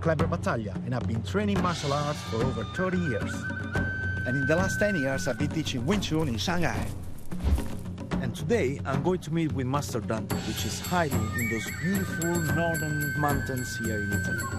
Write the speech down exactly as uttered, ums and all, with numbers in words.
Kleber Battaglia, and I've been training martial arts for over thirty years. And in the last ten years, I've been teaching Wing Chun in Shanghai. And today, I'm going to meet with Master Dante, which is hiding in those beautiful northern mountains here in Italy.